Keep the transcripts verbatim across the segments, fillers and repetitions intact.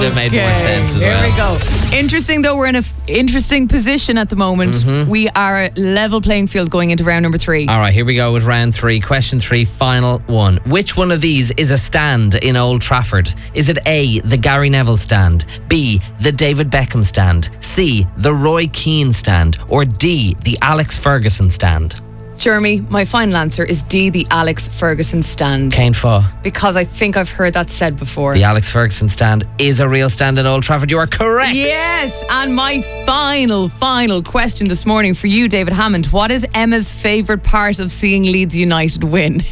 have made more sense as Here well. we go. Interesting though, we're in an f- interesting position at the moment. Mm-hmm. We are a level playing field going into round number three. All right, here we go with round three. Question three, final one. Which one of these is a stand in Old Trafford? Is it A, the Gary Neville stand, B, the David Beckham stand, C, the Roy Keane stand, or D, the Alex Ferguson stand? Jeremy, my final answer is D, the Alex Ferguson stand. Cain Fa. Because I think I've heard that said before. The Alex Ferguson stand is a real stand in Old Trafford. You are correct. Yes, and my final, final question this morning for you, David Hammond. What is Emma's favourite part of seeing Leeds United win?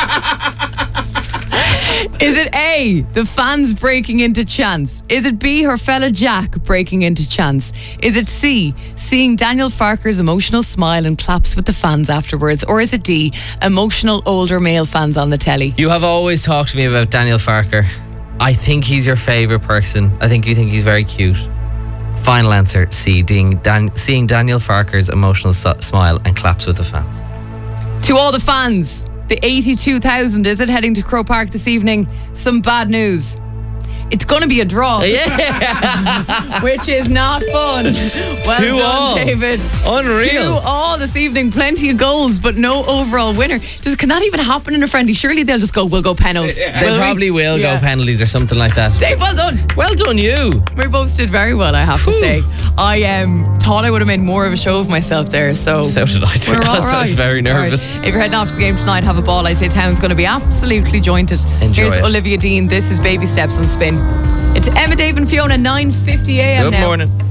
Is it A, the fans breaking into chants? Is it B, her fella Jack breaking into chants? Is it C, seeing Daniel Farker's emotional smile and claps with the fans afterwards? Or is it D, emotional older male fans on the telly? You have always talked to me about Daniel Farker. I think he's your favourite person. I think you think he's very cute. Final answer, C, seeing, Dan- seeing Daniel Farker's emotional so- smile and claps with the fans. To all the fans, the eighty-two thousand, is it, heading to Croke Park this evening? Some bad news. It's going to be a draw. Yeah. Which is not fun. Well Two done, all. David. Unreal. Two all this evening. Plenty of goals, but no overall winner. Does, can that even happen in a friendly? Surely they'll just go, we'll go penalties. They Will we? probably will Yeah. go penalties or something like that. Dave, well done. Well done, you. We both did very well, I have to Whew. say. I um, thought I would have made more of a show of myself there. So, So did I, to be we're all honest. I was right. very All right. nervous. If you're heading off to the game tonight, have a ball. I say town's going to be absolutely jointed. Enjoy Here's it. Olivia Dean. This is Baby Steps on Spin. It's Emma, Dave and Fiona, nine fifty a.m. Good now. morning.